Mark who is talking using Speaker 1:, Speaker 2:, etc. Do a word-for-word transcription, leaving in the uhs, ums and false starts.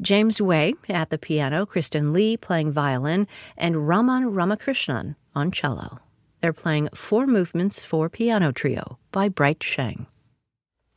Speaker 1: James Way at the piano, Kristen Lee playing violin, and Raman Ramakrishnan on cello. They're playing Four Movements for Piano Trio by Bright Sheng.